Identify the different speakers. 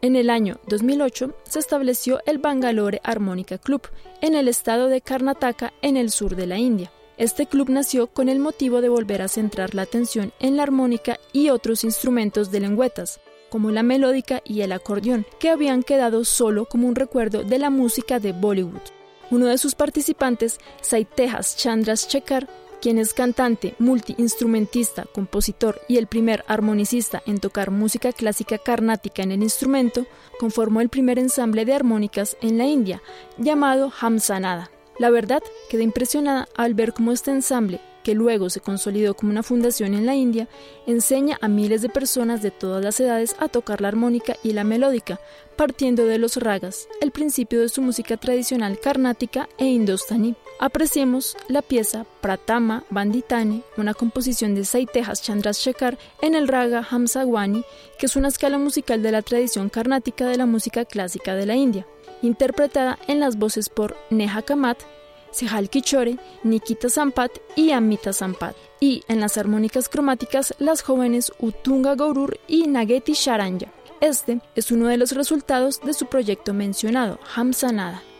Speaker 1: En el año 2008 se estableció el Bangalore Harmonica Club en el estado de Karnataka, en el sur de la India. Este club nació con el motivo de volver a centrar la atención en la armónica y otros instrumentos de lengüetas, como la melódica y el acordeón, que habían quedado solo como un recuerdo de la música de Bollywood. Uno de sus participantes, Saitejas Chandrasekhar, quien es cantante, multiinstrumentista, compositor y el primer armonicista en tocar música clásica carnática en el instrumento, conformó el primer ensamble de armónicas en la India, llamado Hamsanada. La verdad, quedé impresionada al ver cómo este ensamble, que luego se consolidó como una fundación en la India, enseña a miles de personas de todas las edades a tocar la armónica y la melódica, partiendo de los ragas, el principio de su música tradicional carnática e indostaní. Apreciemos la pieza Pratama Banditani, una composición de Saitejas Chandrasekhar en el raga Hamsawani, que es una escala musical de la tradición carnática de la música clásica de la India, interpretada en las voces por Neha Kamath, Sehal Kishore, Nikita Sampat y Amita Sampat, y en las armónicas cromáticas las jóvenes Utunga Gaurur y Nageti Sharanja. Este es uno de los resultados de su proyecto mencionado, Hamsanada.